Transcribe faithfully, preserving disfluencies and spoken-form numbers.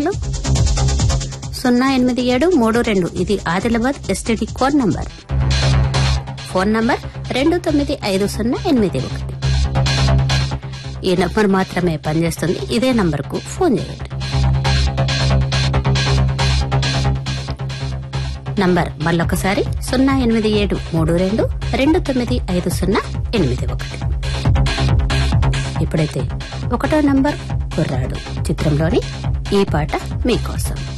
నంబర్లు సున్నా ఎనిమిది ఏడు మూడు రెండు ఇది Adilabad STD code number. Phone number రెండు తొమ్మిది ఐదు సున్నా ఎనిమిది ఒకటి. ఈ నంబర్ మాత్రమే పనిచేస్తుంది. ఇదే నంబర్కు ఫోన్ చేయండి. నంబర్ మళ్ళొకసారి సున్నా ఎనిమిది ఏడు మూడు రెండు రెండు తొమ్మిది ఐదు సున్నా ఎనిమిది ఒకటి. ఇప్పుడైతే ఒకటో నంబర్ కుర్రాడు చిత్రంలోని ఈ పాట మీకోసం.